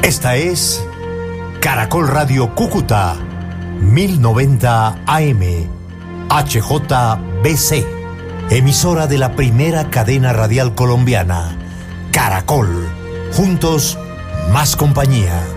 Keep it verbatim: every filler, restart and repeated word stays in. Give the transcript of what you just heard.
Esta es Caracol Radio Cúcuta, mil noventa A M, H J B C, emisora de la primera cadena radial colombiana, Caracol. Juntos, más compañía.